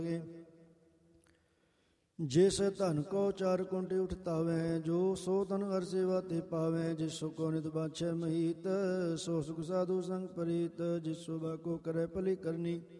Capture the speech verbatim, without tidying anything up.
ਜਿਸ ਧਨ ਕੋ ਚਾਰ ਕੁੰਟੇ ਉਠਤਾਵੈ, ਜੋ ਸੋ ਧਨ ਹਰ ਸੇਵਾ ਤੇ ਪਾਵੈ। ਜਿਸ ਸੋ ਕੋ ਨਿਤ ਬਾਛੈ ਮਹੀਤ, ਸੋ ਸੁਖ ਸਾਧੂ ਸੰਗ ਪ੍ਰੀਤ। ਜਿਸ ਸੋ ਬਾਕੋ ਕਰੈ ਭਲੀ ਕਰਨੀ,